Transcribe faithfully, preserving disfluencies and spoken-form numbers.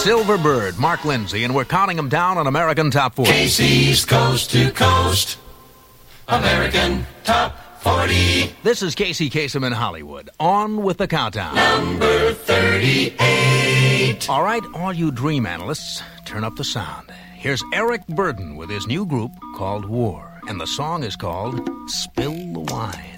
Silverbird, Mark Lindsay, and we're counting them down on American Top forty. Casey's Coast to Coast, American Top forty. This is Casey Kasem in Hollywood. On with the countdown. Number thirty-eight. All right, all you dream analysts, turn up the sound. Here's Eric Burdon with his new group called War, and the song is called Spill the Wine.